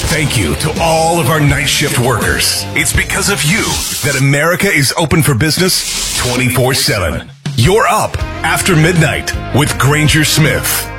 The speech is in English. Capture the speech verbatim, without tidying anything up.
Thank you to all of our night shift workers. It's because of you that America is open for business twenty-four seven. You're up after midnight with Granger Smith.